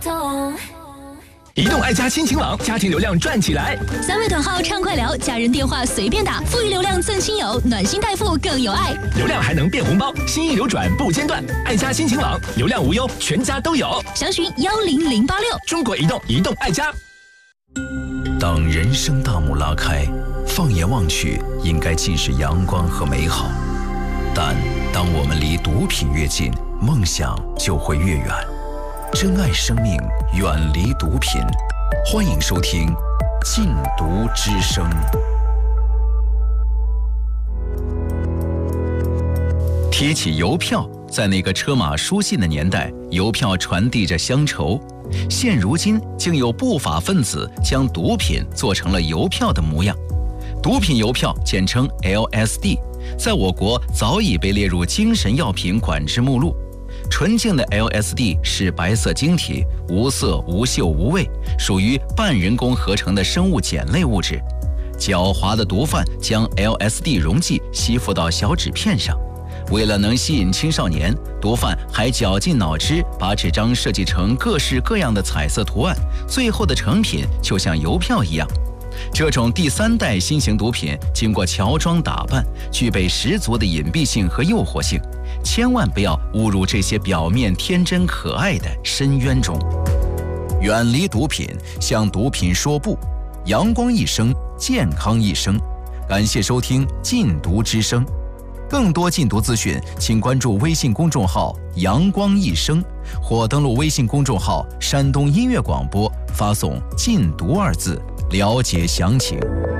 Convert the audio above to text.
痛。 移动爱家亲情网，家庭流量赚起来 ！3位短号畅快聊，家人电话随便打，富裕流量赠亲友，暖心代付更有爱。 流量还能变红包，心意流转不间断。爱家亲情网，流量无忧，全家都有。 详询10086。 中国移动，移动爱家。 当人生大幕拉开，放眼望去，应该尽是阳光和美好。但当我们离毒品越近，梦想就会越远。珍爱生命，远离毒品。欢迎收听《禁毒之声》。提起邮票，在那个车马书信的年代，邮票传递着乡愁。现如今，竟有不法分子将毒品做成了邮票的模样。毒品邮票简称 LSD， 在我国早已被列入精神药品管制目录。纯净的 LSD 是白色晶体，无色无嗅无味，属于半人工合成的生物碱类物质。狡猾的毒贩将 LSD 溶剂吸附到小纸片上，为了能吸引青少年，毒贩还绞尽脑汁把纸张设计成各式各样的彩色图案，最后的成品就像邮票一样。这种第3代新型毒品经过乔装打扮，具备十足的隐蔽性和诱惑性，千万不要误入这些表面天真可爱的深渊中。远离毒品，向毒品说不，阳光一生，健康一生。感谢收听禁毒之声，更多禁毒资讯请关注微信公众号阳光一生，或登录微信公众号山东音乐广播，发送禁毒2字了解详情。